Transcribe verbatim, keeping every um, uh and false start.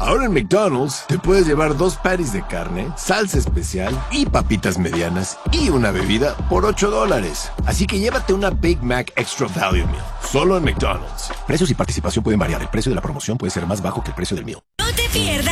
Ahora en McDonald's te puedes llevar dos patties de carne, salsa especial y papitas medianas y una bebida por ocho dólares. Así que llévate una Big Mac Extra Value Meal, solo en McDonald's. Precios y participación pueden variar. El precio de la promoción puede ser más bajo que el precio del meal. No te pierdas